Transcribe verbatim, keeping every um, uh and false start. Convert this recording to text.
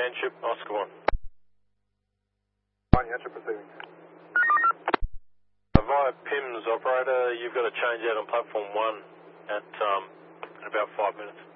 Yanship, Oscar one. One Yanship proceeding. Uh, via P I M S operator, you've got to change out on platform one at um, in about five minutes.